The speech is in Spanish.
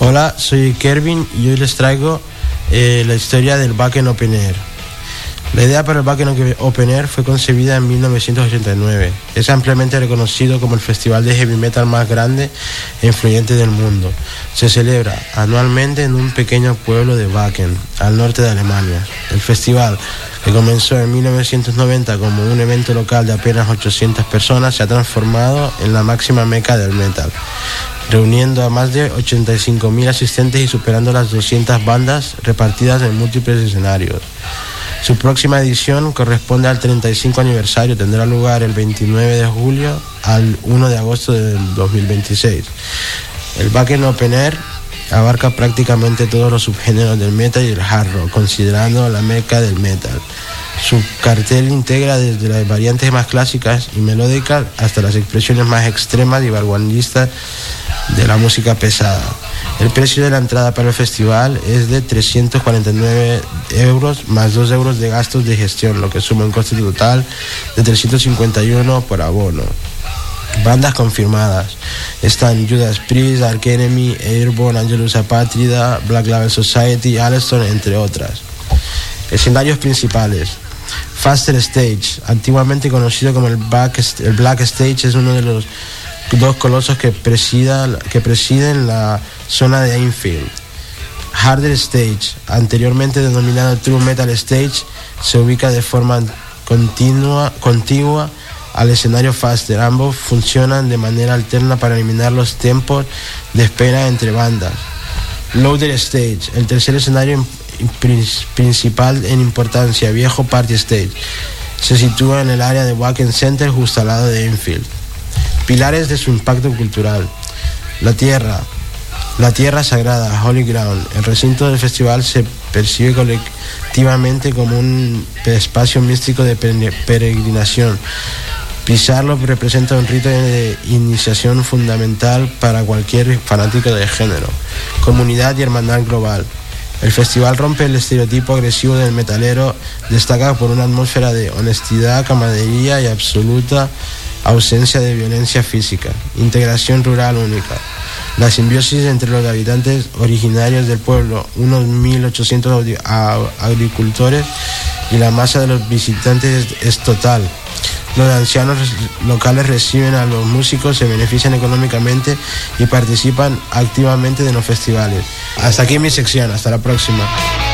Hola, soy Kervin y hoy les traigo la historia del Wacken Open Air. La idea para el Wacken Open Air fue concebida en 1989. Es ampliamente reconocido como el festival de heavy metal más grande e influyente del mundo. Se celebra anualmente en un pequeño pueblo de Wacken, al norte de Alemania. El festival, que comenzó en 1990 como un evento local de apenas 800 personas, se ha transformado en la máxima meca del metal, reuniendo a más de 85.000 asistentes y superando las 200 bandas repartidas en múltiples escenarios. Su próxima edición corresponde al 35 aniversario, tendrá lugar el 29 de julio al 1 de agosto del 2026. El Wacken Open Air abarca prácticamente todos los subgéneros del metal y el hard rock, considerando la meca del metal. Su cartel integra desde las variantes más clásicas y melódicas hasta las expresiones más extremas y vanguardistas de la música pesada. El precio de la entrada para el festival es de 349 euros más 2 euros de gastos de gestión, lo que suma un coste total de 351 por abono. Bandas confirmadas están Judas Priest, Arch Enemy, Airborne, Angelus Apátrida, Black Label Society, Alastor, entre otras. Escenarios principales: Faster Stage, antiguamente conocido como el Black Stage, es uno de los dos colosos que presiden la zona de Enfield. Harder Stage, anteriormente denominado True Metal Stage, se ubica de forma contigua al escenario Faster. Ambos funcionan de manera alterna para eliminar los tiempos de espera entre bandas. Loader Stage, el tercer escenario principal en importancia, Viejo Party Stage, se sitúa en el área de Wacken Center, justo al lado de Enfield. Pilares de su impacto cultural: la tierra sagrada, Holy Ground. El recinto del festival se percibe colectivamente como un espacio místico de peregrinación. Pisarlo representa un rito de iniciación fundamental para cualquier fanático del género. Comunidad y hermandad global. El festival rompe el estereotipo agresivo del metalero, destaca por una atmósfera de honestidad, camaradería y absoluta ausencia de violencia física. Integración rural única. La simbiosis entre los habitantes originarios del pueblo, unos 1.800 agricultores, y la masa de los visitantes es total. Los ancianos locales reciben a los músicos, se benefician económicamente y participan activamente de los festivales. Hasta aquí mi sección, hasta la próxima.